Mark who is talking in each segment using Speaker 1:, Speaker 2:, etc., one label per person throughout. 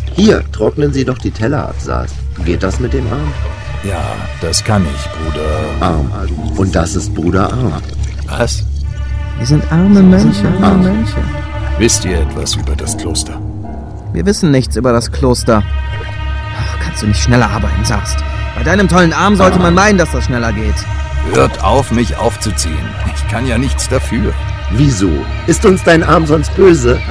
Speaker 1: Hier, trocknen Sie doch die Teller ab, Saas. Geht das mit dem Arm?
Speaker 2: Ja, das kann ich, Bruder.
Speaker 1: Arm. Und das ist Bruder Arm.
Speaker 2: Was?
Speaker 3: Wir sind arme Mönche.
Speaker 2: Wisst ihr etwas über das Kloster?
Speaker 3: Wir wissen nichts über das Kloster. Ach, kannst du nicht schneller arbeiten, Saas? Bei deinem tollen Arm sollte man meinen, dass das schneller geht.
Speaker 2: Hört auf, mich aufzuziehen. Ich kann ja nichts dafür.
Speaker 1: Wieso? Ist uns dein Arm sonst böse?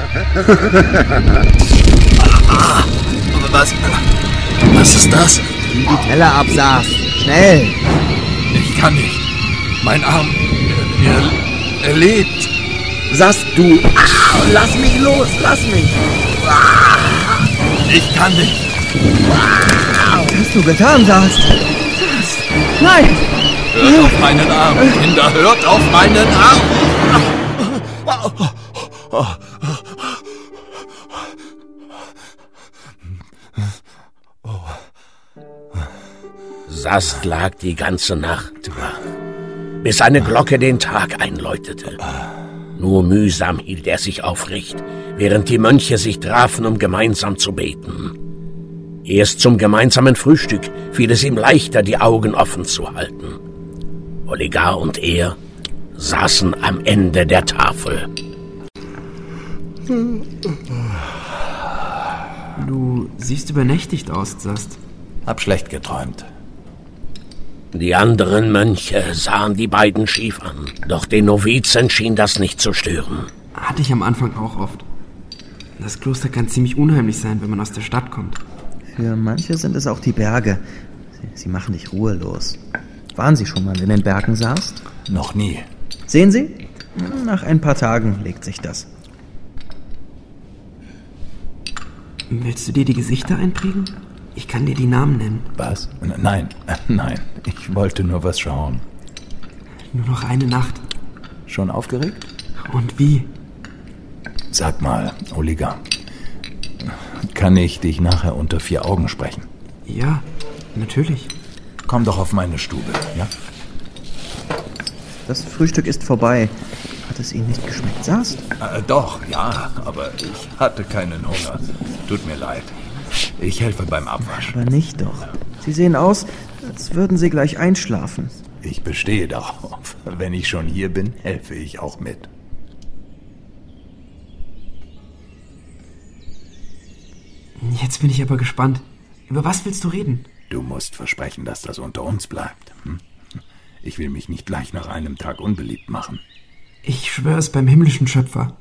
Speaker 2: Was ist das?
Speaker 3: Nimm die Teller ab, Saas. Schnell!
Speaker 2: Ich kann nicht. Mein Arm, er lebt.
Speaker 1: Saas, du... lass mich los, lass mich!
Speaker 2: Ich kann nicht.
Speaker 3: Was hast du getan, Saas? Nein!
Speaker 2: Hört auf meinen Arm, Kinder, hört auf meinen Arm!
Speaker 4: Sast lag die ganze Nacht wach, bis eine Glocke den Tag einläutete. Nur mühsam hielt er sich aufrecht, während die Mönche sich trafen, um gemeinsam zu beten. Erst zum gemeinsamen Frühstück fiel es ihm leichter, die Augen offen zu halten. Oligar und er saßen am Ende der Tafel.
Speaker 5: Du siehst übernächtigt aus, Sast.
Speaker 2: Hab schlecht geträumt.
Speaker 4: Die anderen Mönche sahen die beiden schief an, doch den Novizen schien das nicht zu stören.
Speaker 5: Hatte ich am Anfang auch oft. Das Kloster kann ziemlich unheimlich sein, wenn man aus der Stadt kommt.
Speaker 3: Für manche sind es auch die Berge. Sie machen dich ruhelos. Waren Sie schon mal in den Bergen, Saas?
Speaker 2: Noch nie.
Speaker 3: Sehen Sie? Nach ein paar Tagen legt sich das.
Speaker 5: Willst du dir die Gesichter einprägen? Ich kann dir die Namen nennen.
Speaker 2: Was? Nein. Ich wollte nur was schauen.
Speaker 5: Nur noch eine Nacht.
Speaker 2: Schon aufgeregt?
Speaker 5: Und wie?
Speaker 2: Sag mal, Oligar, kann ich dich nachher unter 4 Augen sprechen?
Speaker 5: Ja, natürlich.
Speaker 2: Komm doch auf meine Stube, ja?
Speaker 3: Das Frühstück ist vorbei. Hat es Ihnen nicht geschmeckt, Saas?
Speaker 2: Doch, ja, aber ich hatte keinen Hunger. Tut mir leid. Ich helfe beim Abwasch.
Speaker 3: Aber nicht doch. Sie sehen aus, als würden Sie gleich einschlafen.
Speaker 2: Ich bestehe darauf. Wenn ich schon hier bin, helfe ich auch mit.
Speaker 5: Jetzt bin ich aber gespannt. Über was willst du reden?
Speaker 2: Du musst versprechen, dass das unter uns bleibt. Ich will mich nicht gleich nach einem Tag unbeliebt machen.
Speaker 5: Ich schwöre es beim himmlischen Schöpfer.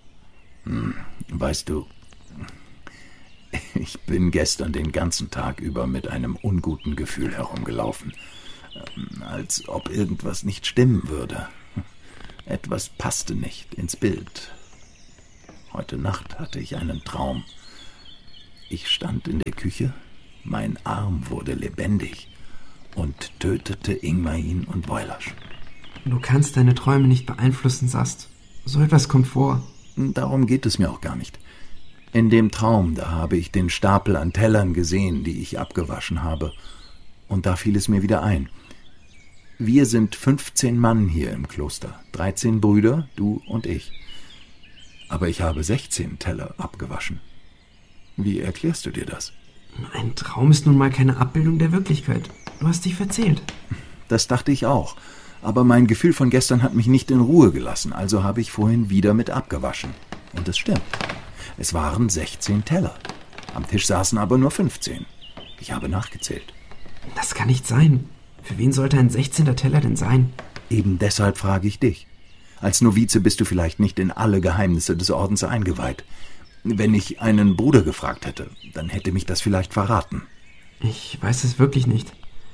Speaker 2: Weißt du, ich bin gestern den ganzen Tag über mit einem unguten Gefühl herumgelaufen. Als ob irgendwas nicht stimmen würde. Etwas passte nicht ins Bild. Heute Nacht hatte ich einen Traum. Ich stand in der Küche, mein Arm wurde lebendig und tötete Ingmarin und Voilasch.
Speaker 5: Du kannst deine Träume nicht beeinflussen, Sast. So etwas kommt vor.
Speaker 2: Darum geht es mir auch gar nicht. In dem Traum, da habe ich den Stapel an Tellern gesehen, die ich abgewaschen habe. Und da fiel es mir wieder ein. Wir sind 15 Mann hier im Kloster. 13 Brüder, du und ich. Aber ich habe 16 Teller abgewaschen. Wie erklärst du dir das?
Speaker 5: Ein Traum ist nun mal keine Abbildung der Wirklichkeit. Du hast dich verzählt.
Speaker 2: Das dachte ich auch. Aber mein Gefühl von gestern hat mich nicht in Ruhe gelassen, also habe ich vorhin wieder mit abgewaschen. Und es stimmt. Es waren 16 Teller. Am Tisch saßen aber nur 15. Ich habe nachgezählt.
Speaker 5: Das kann nicht sein. Für wen sollte ein 16. Teller denn sein?
Speaker 2: Eben deshalb frage ich dich. Als Novize bist du vielleicht nicht in alle Geheimnisse des Ordens eingeweiht. Wenn ich einen Bruder gefragt hätte, dann hätte mich das vielleicht verraten.
Speaker 5: Ich weiß es wirklich nicht.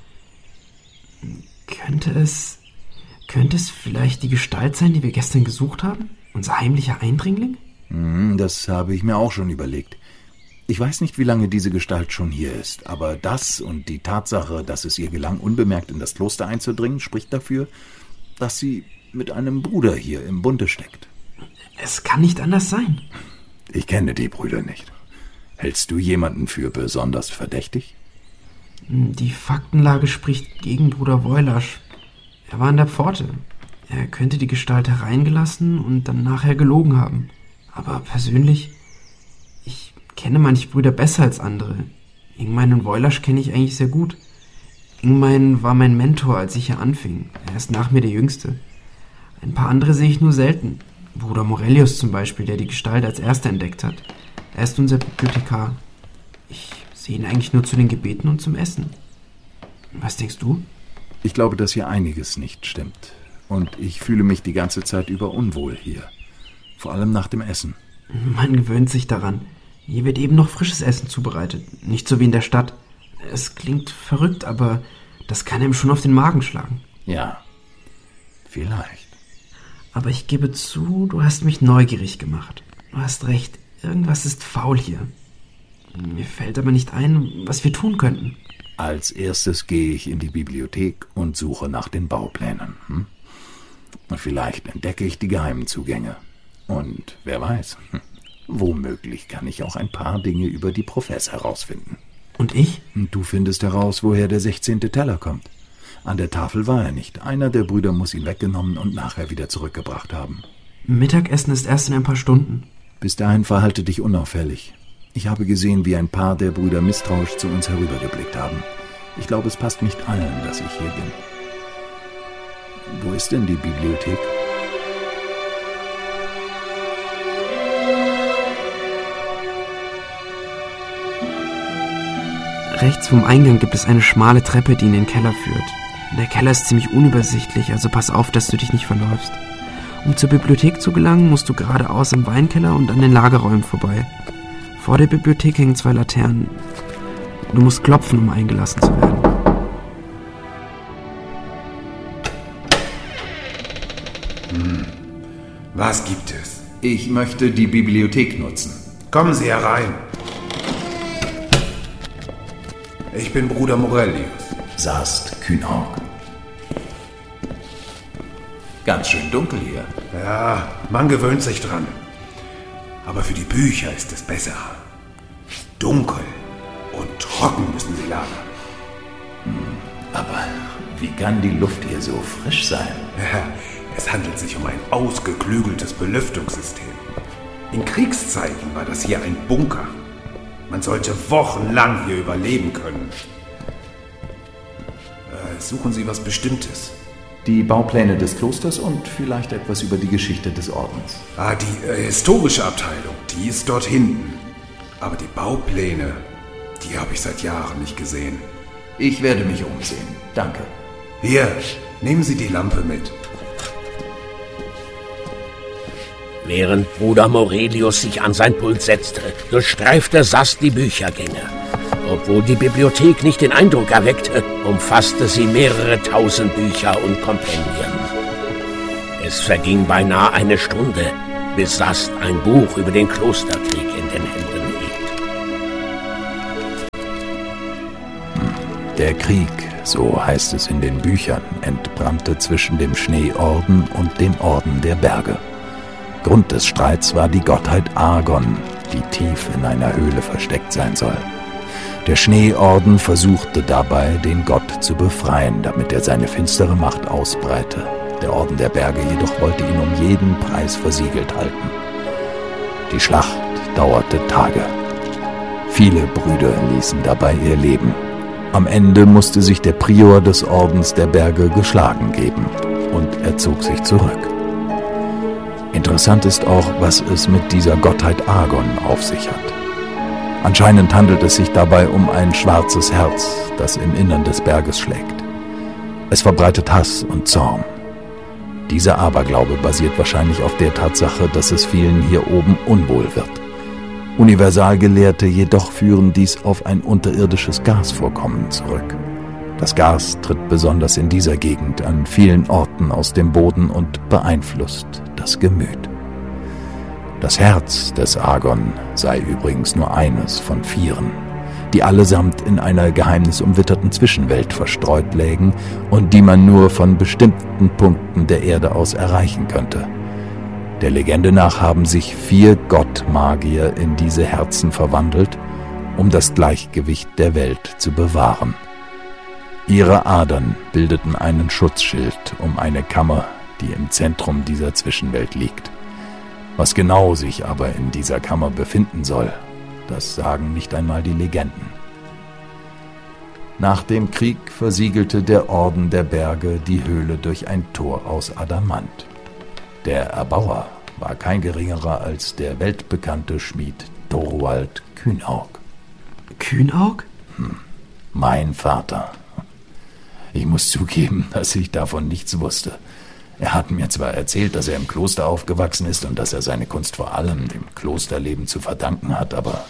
Speaker 5: Könnte es vielleicht die Gestalt sein, die wir gestern gesucht haben? Unser heimlicher Eindringling?
Speaker 2: Das habe ich mir auch schon überlegt. Ich weiß nicht, wie lange diese Gestalt schon hier ist, aber das und die Tatsache, dass es ihr gelang, unbemerkt in das Kloster einzudringen, spricht dafür, dass sie mit einem Bruder hier im Bunde steckt.
Speaker 5: Es kann nicht anders sein.
Speaker 2: Ich kenne die Brüder nicht. Hältst du jemanden für besonders verdächtig?
Speaker 5: Die Faktenlage spricht gegen Bruder Voilasch. Er war an der Pforte. Er könnte die Gestalt hereingelassen und dann nachher gelogen haben. Aber persönlich, ich kenne manche Brüder besser als andere. Ingmein und Woylasch kenne ich eigentlich sehr gut. Ingmein war mein Mentor, als ich hier anfing. Er ist nach mir der Jüngste. Ein paar andere sehe ich nur selten. Bruder Morelius zum Beispiel, der die Gestalt als erster entdeckt hat. Er ist unser Bibliothekar. Ich sehe ihn eigentlich nur zu den Gebeten und zum Essen. Was denkst du?
Speaker 2: Ich glaube, dass hier einiges nicht stimmt. Und ich fühle mich die ganze Zeit über unwohl hier. Vor allem nach dem Essen.
Speaker 5: Man gewöhnt sich daran. Hier wird eben noch frisches Essen zubereitet. Nicht so wie in der Stadt. Es klingt verrückt, aber das kann ihm schon auf den Magen schlagen.
Speaker 2: Ja, vielleicht.
Speaker 5: Aber ich gebe zu, du hast mich neugierig gemacht. Du hast recht, irgendwas ist faul hier. Mir fällt aber nicht ein, was wir tun könnten.
Speaker 2: Als erstes gehe ich in die Bibliothek und suche nach den Bauplänen. Vielleicht entdecke ich die geheimen Zugänge. Und wer weiß, womöglich kann ich auch ein paar Dinge über die Profess herausfinden.
Speaker 5: Und ich?
Speaker 2: Du findest heraus, woher der 16. Teller kommt. An der Tafel war er nicht. Einer der Brüder muss ihn weggenommen und nachher wieder zurückgebracht haben.
Speaker 5: Mittagessen ist erst in ein paar Stunden.
Speaker 2: Bis dahin verhalte dich unauffällig. Ich habe gesehen, wie ein paar der Brüder misstrauisch zu uns herübergeblickt haben. Ich glaube, es passt nicht allen, dass ich hier bin. Wo ist denn die Bibliothek?
Speaker 5: Rechts vom Eingang gibt es eine schmale Treppe, die in den Keller führt. Der Keller ist ziemlich unübersichtlich, also pass auf, dass du dich nicht verläufst. Um zur Bibliothek zu gelangen, musst du geradeaus im Weinkeller und an den Lagerräumen vorbei. Vor der Bibliothek hängen 2 Laternen. Du musst klopfen, um eingelassen zu werden.
Speaker 6: Was gibt es?
Speaker 2: Ich möchte die Bibliothek nutzen.
Speaker 6: Kommen Sie herein. Ich bin Bruder Morelius.
Speaker 2: Sast Kühnhaug. Ganz schön dunkel hier.
Speaker 6: Ja, man gewöhnt sich dran. Aber für die Bücher ist es besser. Dunkel und trocken müssen sie lagern.
Speaker 2: Aber wie kann die Luft hier so frisch sein?
Speaker 6: Ja, es handelt sich um ein ausgeklügeltes Belüftungssystem. In Kriegszeiten war das hier ein Bunker. Man sollte wochenlang hier überleben können. Suchen Sie was Bestimmtes?
Speaker 2: Die Baupläne des Klosters und vielleicht etwas über die Geschichte des Ordens.
Speaker 6: Die historische Abteilung, die ist dort hinten. Aber die Baupläne, die habe ich seit Jahren nicht gesehen.
Speaker 2: Ich werde mich umsehen. Danke.
Speaker 6: Hier, nehmen Sie die Lampe mit.
Speaker 4: Während Bruder Morelius sich an sein Pult setzte, durchstreifte Sast die Büchergänge. Obwohl die Bibliothek nicht den Eindruck erweckte, umfasste sie mehrere tausend Bücher und Kompendien. Es verging beinahe eine Stunde, bis Sast ein Buch über den Klosterkrieg in den Händen hielt.
Speaker 2: Der Krieg, so heißt es in den Büchern, entbrannte zwischen dem Schneeorden und dem Orden der Berge. Grund des Streits war die Gottheit Argon, die tief in einer Höhle versteckt sein soll. Der Schneeorden versuchte dabei, den Gott zu befreien, damit er seine finstere Macht ausbreite. Der Orden der Berge jedoch wollte ihn um jeden Preis versiegelt halten. Die Schlacht dauerte Tage. Viele Brüder ließen dabei ihr Leben. Am Ende musste sich der Prior des Ordens der Berge geschlagen geben und er zog sich zurück. Interessant ist auch, was es mit dieser Gottheit Argon auf sich hat. Anscheinend handelt es sich dabei um ein schwarzes Herz, das im Innern des Berges schlägt. Es verbreitet Hass und Zorn. Dieser Aberglaube basiert wahrscheinlich auf der Tatsache, dass es vielen hier oben unwohl wird. Universalgelehrte jedoch führen dies auf ein unterirdisches Gasvorkommen zurück. Das Gas tritt besonders in dieser Gegend an vielen Orten aus dem Boden und beeinflusst das Gemüt. Das Herz des Argon sei übrigens nur eines von 4, die allesamt in einer geheimnisumwitterten Zwischenwelt verstreut lägen und die man nur von bestimmten Punkten der Erde aus erreichen könnte. Der Legende nach haben sich 4 Gottmagier in diese Herzen verwandelt, um das Gleichgewicht der Welt zu bewahren. Ihre Adern bildeten einen Schutzschild um eine Kammer, die im Zentrum dieser Zwischenwelt liegt. Was genau sich aber in dieser Kammer befinden soll, Das sagen nicht einmal die Legenden. Nach dem Krieg versiegelte der Orden der Berge die Höhle durch ein Tor aus Adamant. Der Erbauer war kein geringerer als der weltbekannte Schmied Thorwald Kühnaug.
Speaker 5: Kühnaug?
Speaker 2: Mein Vater. Ich muss zugeben, dass ich davon nichts wusste. Er hat mir zwar erzählt, dass er im Kloster aufgewachsen ist und dass er seine Kunst vor allem dem Klosterleben zu verdanken hat, aber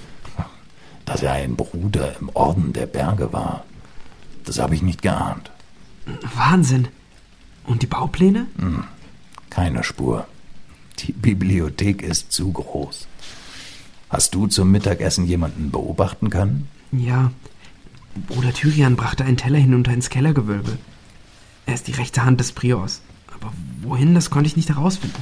Speaker 2: dass er ein Bruder im Orden der Berge war, das habe ich nicht geahnt.
Speaker 5: Wahnsinn. Und die Baupläne?
Speaker 2: Keine Spur. Die Bibliothek ist zu groß. Hast du zum Mittagessen jemanden beobachten können?
Speaker 5: Ja. Bruder Tyrian brachte einen Teller hinunter ins Kellergewölbe. Er ist die rechte Hand des Priors. Aber wohin, das konnte ich nicht herausfinden.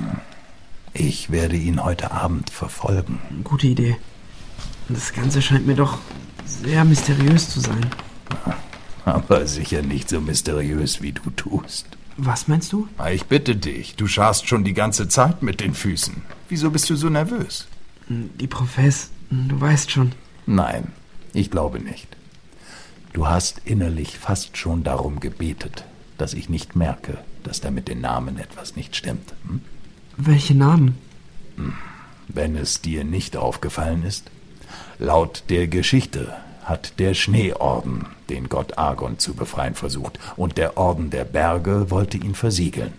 Speaker 2: Ich werde ihn heute Abend verfolgen.
Speaker 5: Gute Idee. Das Ganze scheint mir doch sehr mysteriös zu sein.
Speaker 2: Aber sicher nicht so mysteriös, wie du tust.
Speaker 5: Was meinst du?
Speaker 2: Ich bitte dich, du scharst schon die ganze Zeit mit den Füßen. Wieso bist du so nervös?
Speaker 5: Die Profess, du weißt schon.
Speaker 2: Nein, ich glaube nicht. Du hast innerlich fast schon darum gebetet, dass ich nicht merke, dass da mit den Namen etwas nicht stimmt.
Speaker 5: Welche Namen?
Speaker 2: Wenn es dir nicht aufgefallen ist, laut der Geschichte hat der Schneeorden den Gott Agon zu befreien versucht und der Orden der Berge wollte ihn versiegeln.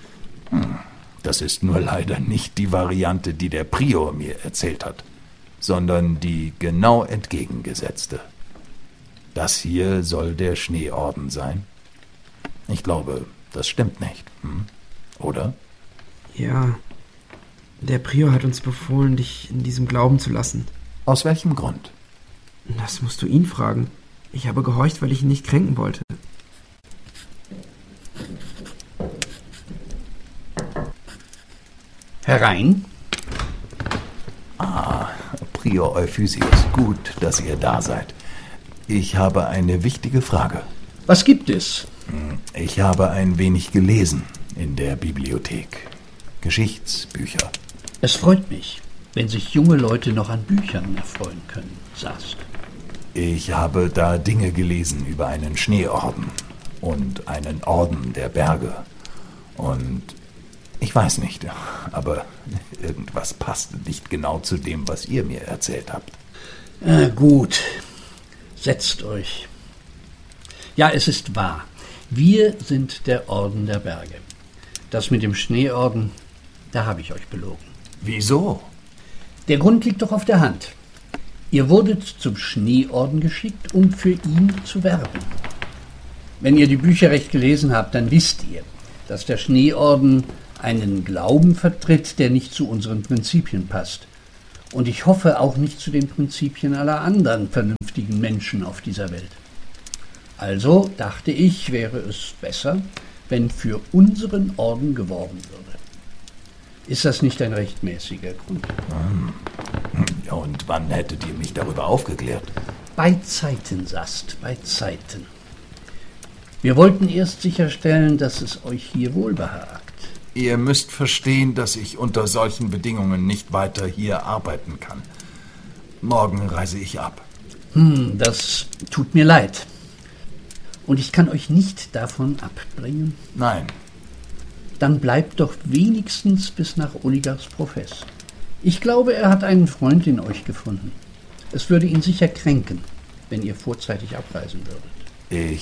Speaker 2: Das ist nur leider nicht die Variante, die der Prior mir erzählt hat, sondern die genau entgegengesetzte. Das hier soll der Schneeorden sein? Ich glaube, das stimmt nicht, oder?
Speaker 5: Ja, der Prior hat uns befohlen, dich in diesem Glauben zu lassen.
Speaker 2: Aus welchem Grund?
Speaker 5: Das musst du ihn fragen. Ich habe gehorcht, weil ich ihn nicht kränken wollte.
Speaker 7: Herein.
Speaker 2: Prior Euphysius, gut, dass ihr da seid. Ich habe eine wichtige Frage.
Speaker 7: Was gibt es?
Speaker 2: Ich habe ein wenig gelesen in der Bibliothek. Geschichtsbücher.
Speaker 7: Es freut mich, wenn sich junge Leute noch an Büchern erfreuen können, Sast.
Speaker 2: Ich habe da Dinge gelesen über einen Schneeorden und einen Orden der Berge. Und ich weiß nicht, aber irgendwas passte nicht genau zu dem, was ihr mir erzählt habt.
Speaker 7: Gut, setzt euch. Ja, es ist wahr. Wir sind der Orden der Berge. Das mit dem Schneeorden, da habe ich euch belogen.
Speaker 2: Wieso?
Speaker 7: Der Grund liegt doch auf der Hand. Ihr wurdet zum Schneeorden geschickt, um für ihn zu werben. Wenn ihr die Bücher recht gelesen habt, dann wisst ihr, dass der Schneeorden einen Glauben vertritt, der nicht zu unseren Prinzipien passt. Und ich hoffe auch nicht zu den Prinzipien aller anderen vernünftigen Menschen auf dieser Welt. Also dachte ich, wäre es besser, wenn für unseren Orden geworben würde. Ist das nicht ein rechtmäßiger Grund?
Speaker 2: Ja, und wann hättet ihr mich darüber aufgeklärt?
Speaker 7: Bei Zeiten, Sast, bei Zeiten. Wir wollten erst sicherstellen, dass es euch hier wohlbehagt.
Speaker 2: Ihr müsst verstehen, dass ich unter solchen Bedingungen nicht weiter hier arbeiten kann. Morgen reise ich ab.
Speaker 7: Das tut mir leid. Und ich kann euch nicht davon abbringen?
Speaker 2: Nein.
Speaker 7: Dann bleibt doch wenigstens bis nach Oligars Profess. Ich glaube, er hat einen Freund in euch gefunden. Es würde ihn sicher kränken, wenn ihr vorzeitig abreisen würdet.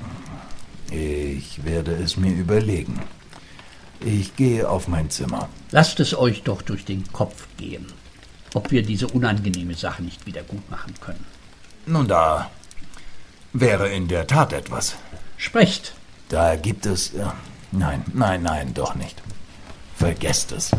Speaker 2: Ich werde es mir überlegen. Ich gehe auf mein Zimmer.
Speaker 7: Lasst es euch doch durch den Kopf gehen, ob wir diese unangenehme Sache nicht wieder gut machen können.
Speaker 2: Nun, da wäre in der Tat etwas.
Speaker 7: Sprecht.
Speaker 2: Da gibt es... Nein, doch nicht. Vergesst es.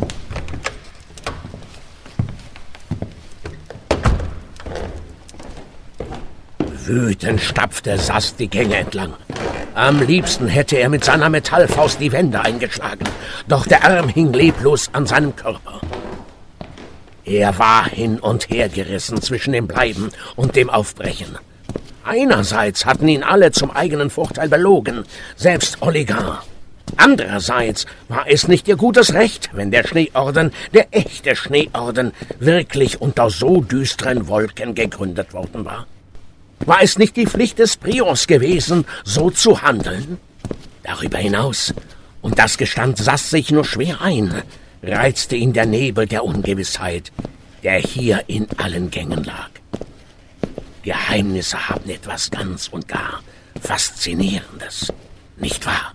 Speaker 4: Wütend stapfte Sast die Gänge entlang. Am liebsten hätte er mit seiner Metallfaust die Wände eingeschlagen, doch der Arm hing leblos an seinem Körper. Er war hin und her gerissen zwischen dem Bleiben und dem Aufbrechen. Einerseits hatten ihn alle zum eigenen Vorteil belogen, selbst Oligar. Andererseits war es nicht ihr gutes Recht, wenn der Schneeorden, der echte Schneeorden, wirklich unter so düsteren Wolken gegründet worden war. War es nicht die Pflicht des Priors gewesen, so zu handeln? Darüber hinaus, und das gestand Sass sich nur schwer ein, reizte ihn der Nebel der Ungewissheit, der hier in allen Gängen lag. Geheimnisse haben etwas ganz und gar Faszinierendes, nicht wahr?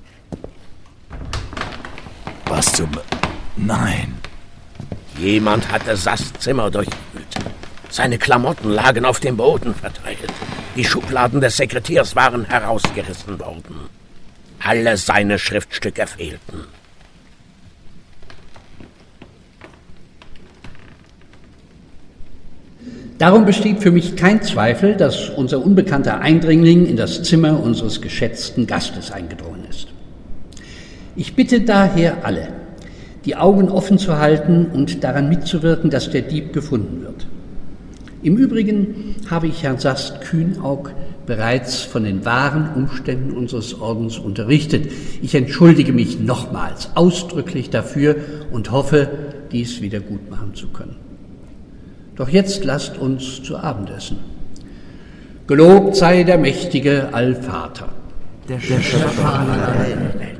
Speaker 2: Was zum... Nein.
Speaker 4: Jemand hatte Sass' Zimmer durchwühlt. Seine Klamotten lagen auf dem Boden verteilt. Die Schubladen des Sekretärs waren herausgerissen worden. Alle seine Schriftstücke fehlten.
Speaker 7: Darum besteht für mich kein Zweifel, dass unser unbekannter Eindringling in das Zimmer unseres geschätzten Gastes eingedrungen ist. Ich bitte daher alle, die Augen offen zu halten und daran mitzuwirken, dass der Dieb gefunden wird. Im Übrigen habe ich Herrn Sast Kühnaug bereits von den wahren Umständen unseres Ordens unterrichtet. Ich entschuldige mich nochmals ausdrücklich dafür und hoffe, dies wieder gut machen zu können. Doch jetzt lasst uns zu Abend essen. Gelobt sei der mächtige Allvater,
Speaker 5: Der Schöpfer aller Welt.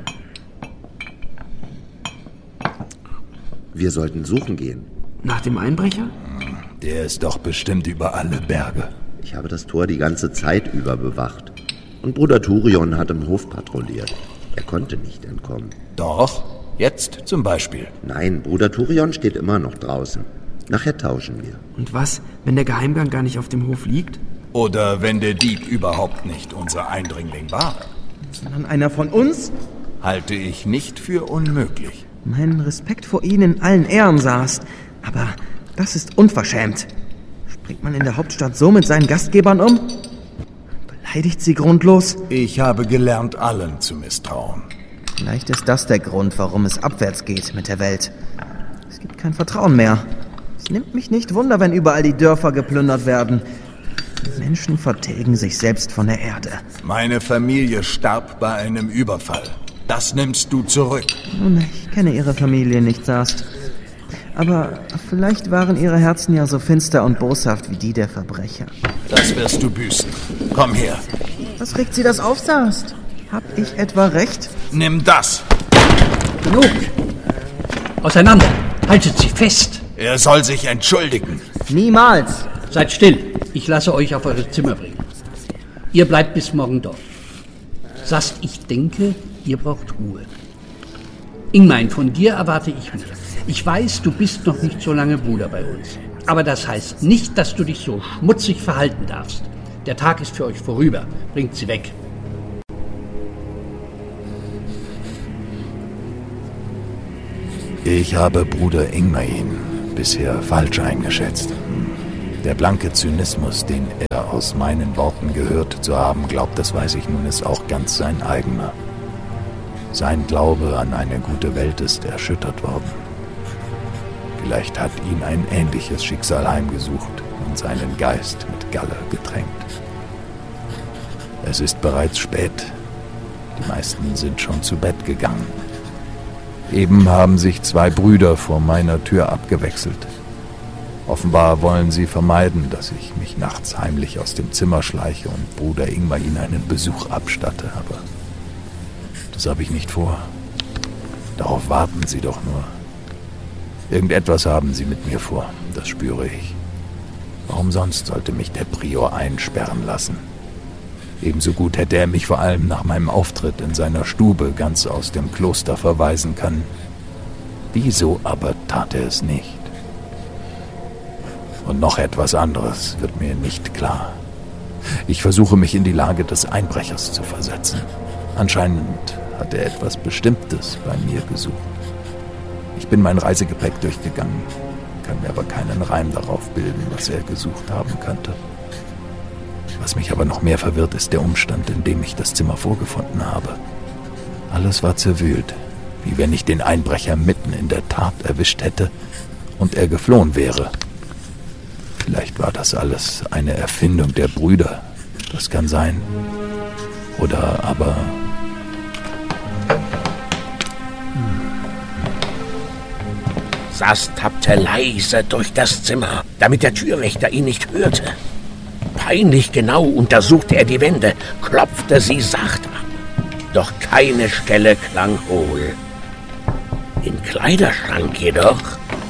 Speaker 1: Wir sollten suchen gehen.
Speaker 5: Nach dem Einbrecher?
Speaker 2: Der ist doch bestimmt über alle Berge.
Speaker 1: Ich habe das Tor die ganze Zeit über bewacht. Und Bruder Turion hat im Hof patrouilliert. Er konnte nicht entkommen.
Speaker 2: Doch, jetzt zum Beispiel.
Speaker 1: Nein, Bruder Turion steht immer noch draußen. Nachher tauschen wir.
Speaker 5: Und was, wenn der Geheimgang gar nicht auf dem Hof liegt?
Speaker 2: Oder wenn der Dieb überhaupt nicht unser Eindringling war.
Speaker 3: Sondern einer von uns?
Speaker 2: Halte ich nicht für unmöglich.
Speaker 3: Meinen Respekt vor Ihnen in allen Ehren, Saast. Aber das ist unverschämt. Springt man in der Hauptstadt so mit seinen Gastgebern um? Beleidigt sie grundlos?
Speaker 2: Ich habe gelernt, allen zu misstrauen.
Speaker 3: Vielleicht ist das der Grund, warum es abwärts geht mit der Welt. Es gibt kein Vertrauen mehr. Es nimmt mich nicht Wunder, wenn überall die Dörfer geplündert werden. Menschen vertilgen sich selbst von der Erde.
Speaker 2: Meine Familie starb bei einem Überfall. Das nimmst du zurück.
Speaker 3: Nun, ich kenne Ihre Familie nicht, Saast. Aber vielleicht waren Ihre Herzen ja so finster und boshaft wie die der Verbrecher.
Speaker 2: Das wirst du büßen. Komm her.
Speaker 3: Was regt Sie das auf, Saast? Hab ich etwa recht?
Speaker 2: Nimm das.
Speaker 7: Genug! Auseinander! Haltet sie fest!
Speaker 2: Er soll sich entschuldigen.
Speaker 3: Niemals!
Speaker 7: Seid still! Ich lasse euch auf eure Zimmer bringen. Ihr bleibt bis morgen dort. Sast, ich denke, ihr braucht Ruhe. Ingmein, von dir erwarte ich mehr. Ich weiß, du bist noch nicht so lange Bruder bei uns. Aber das heißt nicht, dass du dich so schmutzig verhalten darfst. Der Tag ist für euch vorüber. Bringt sie weg.
Speaker 2: Ich habe Bruder Ingmein bisher falsch eingeschätzt. Der blanke Zynismus, den er aus meinen Worten gehört zu haben glaubt, das weiß ich nun, ist auch ganz sein eigener. Sein Glaube an eine gute Welt ist erschüttert worden. Vielleicht hat ihn ein ähnliches Schicksal heimgesucht und seinen Geist mit Galle getränkt. Es ist bereits spät. Die meisten sind schon zu Bett gegangen. Eben haben sich 2 Brüder vor meiner Tür abgewechselt. Offenbar wollen sie vermeiden, dass ich mich nachts heimlich aus dem Zimmer schleiche und Bruder Ingmein einen Besuch abstatte, aber das habe ich nicht vor. Darauf warten sie doch nur. Irgendetwas haben sie mit mir vor, das spüre ich. Warum sonst sollte mich der Prior einsperren lassen? Ebenso gut hätte er mich vor allem nach meinem Auftritt in seiner Stube ganz aus dem Kloster verweisen können. Wieso aber tat er es nicht? Und noch etwas anderes wird mir nicht klar. Ich versuche mich in die Lage des Einbrechers zu versetzen. Anscheinend hat er etwas Bestimmtes bei mir gesucht. Ich bin mein Reisegepäck durchgegangen, kann mir aber keinen Reim darauf bilden, was er gesucht haben könnte. Was mich aber noch mehr verwirrt, ist der Umstand, in dem ich das Zimmer vorgefunden habe. Alles war zerwühlt, wie wenn ich den Einbrecher mitten in der Tat erwischt hätte und er geflohen wäre. Vielleicht war das alles eine Erfindung der Brüder, das kann sein. Oder aber...
Speaker 4: Sast tappte leise durch das Zimmer, damit der Türwächter ihn nicht hörte. Peinlich genau untersuchte er die Wände, klopfte sie sacht ab. Doch keine Stelle klang hohl. Im Kleiderschrank jedoch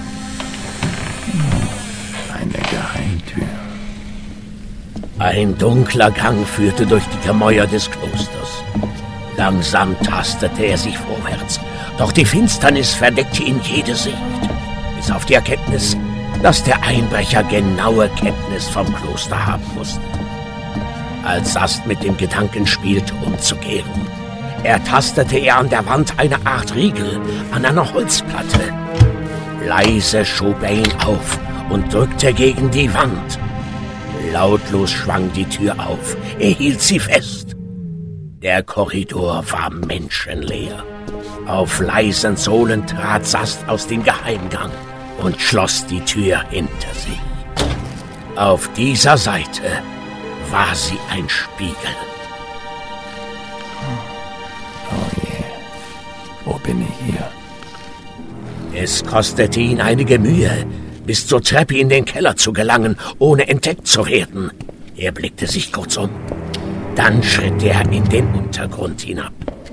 Speaker 2: eine Geheimtür.
Speaker 4: Ein dunkler Gang führte durch die Gemäuer des Klosters. Langsam tastete er sich vorwärts, doch die Finsternis verdeckte ihm jede Sicht, bis auf die Erkenntnis, dass der Einbrecher genaue Kenntnis vom Kloster haben musste. Als Sast mit dem Gedanken spielte, umzukehren, ertastete er an der Wand eine Art Riegel an einer Holzplatte. Leise schob er ihn auf und drückte gegen die Wand. Lautlos schwang die Tür auf, er hielt sie fest. Der Korridor war menschenleer. Auf leisen Sohlen trat Sast aus dem Geheimgang und schloss die Tür hinter sich. Auf dieser Seite war sie ein Spiegel.
Speaker 2: Oh je, wo bin ich hier?
Speaker 4: Es kostete ihn einige Mühe, bis zur Treppe in den Keller zu gelangen, ohne entdeckt zu werden. Er blickte sich kurz um. Dann schritt er in den Untergrund hinab.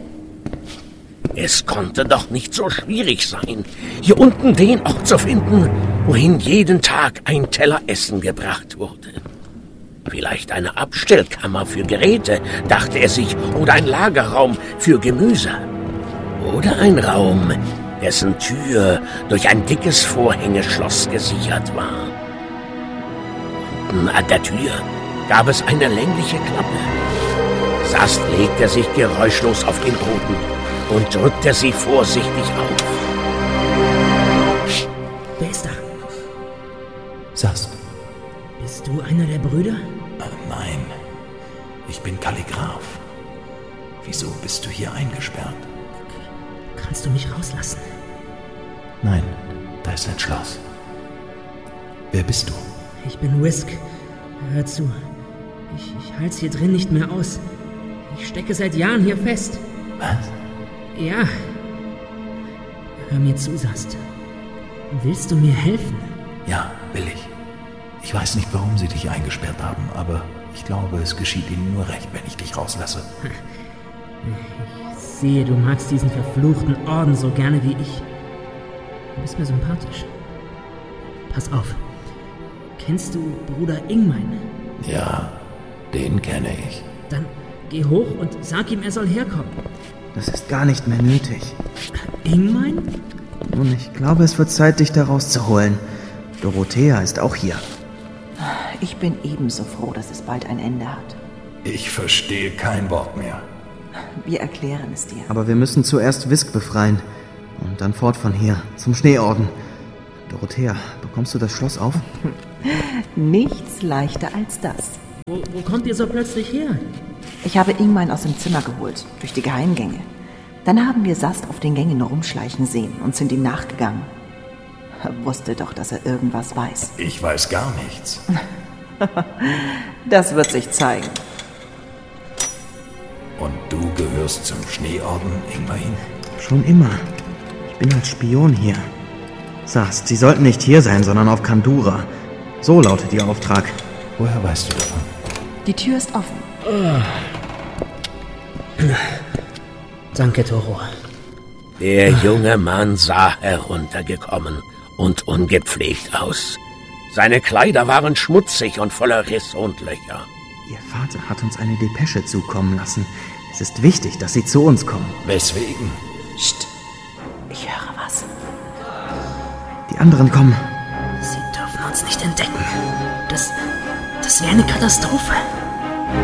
Speaker 4: Es konnte doch nicht so schwierig sein, hier unten den Ort zu finden, wohin jeden Tag ein Teller Essen gebracht wurde. Vielleicht eine Abstellkammer für Geräte, dachte er sich, oder ein Lagerraum für Gemüse. Oder ein Raum, dessen Tür durch ein dickes Vorhängeschloss gesichert war. Unten an der Tür gab es eine längliche Klappe. Sast legte sich geräuschlos auf den Boden und drückte sie vorsichtig auf.
Speaker 8: Wer ist da?
Speaker 2: Sast.
Speaker 8: Bist du einer der Brüder?
Speaker 2: Nein, ich bin Kalligraph. Wieso bist du hier eingesperrt?
Speaker 8: Kannst du mich rauslassen?
Speaker 2: Nein, da ist ein Schloss. Wer bist du?
Speaker 8: Ich bin Whisk. Hör zu. Ich halt's hier drin nicht mehr aus. Ich stecke seit Jahren hier fest.
Speaker 2: Was?
Speaker 8: Ja. Hör mir zu, Sast. Willst du mir helfen?
Speaker 2: Ja, will ich. Ich weiß nicht, warum sie dich eingesperrt haben, aber ich glaube, es geschieht ihnen nur recht, wenn ich dich rauslasse.
Speaker 8: Ich sehe, du magst diesen verfluchten Orden so gerne wie ich. Du bist mir sympathisch. Pass auf. Kennst du Bruder Ingmein?
Speaker 2: Ja, den kenne ich.
Speaker 8: Dann geh hoch und sag ihm, er soll herkommen.
Speaker 3: Das ist gar nicht mehr nötig.
Speaker 8: Ingmein?
Speaker 3: Nun, ich glaube, es wird Zeit, dich da rauszuholen. Dorothea ist auch hier.
Speaker 9: Ich bin ebenso froh, dass es bald ein Ende hat.
Speaker 2: Ich verstehe kein Wort mehr.
Speaker 9: Wir erklären es dir.
Speaker 3: Aber wir müssen zuerst Whisk befreien. Und dann fort von hier, zum Schneeorden. Dorothea, bekommst du das Schloss auf?
Speaker 9: Nichts leichter als das.
Speaker 8: Wo kommt ihr so plötzlich her?
Speaker 9: Ich habe Ingmein aus dem Zimmer geholt, durch die Geheimgänge. Dann haben wir Sast auf den Gängen rumschleichen sehen und sind ihm nachgegangen. Er wusste doch, dass er irgendwas weiß.
Speaker 2: Ich weiß gar nichts.
Speaker 9: Das wird sich zeigen.
Speaker 2: Und du gehörst zum Schneeorden, Ingmein?
Speaker 3: Schon immer. Ich bin als Spion hier. Sast, Sie sollten nicht hier sein, sondern auf Kandura. So lautet Ihr Auftrag.
Speaker 2: Woher weißt du davon?
Speaker 9: Die Tür ist offen.
Speaker 8: Danke, Toro.
Speaker 4: Der junge Mann sah heruntergekommen und ungepflegt aus. Seine Kleider waren schmutzig und voller Risse und Löcher.
Speaker 3: Ihr Vater hat uns eine Depesche zukommen lassen. Es ist wichtig, dass Sie zu uns kommen.
Speaker 2: Weswegen?
Speaker 9: Psst. Ich höre was.
Speaker 3: Die anderen kommen.
Speaker 8: Sie dürfen uns nicht entdecken. Das wäre eine Katastrophe.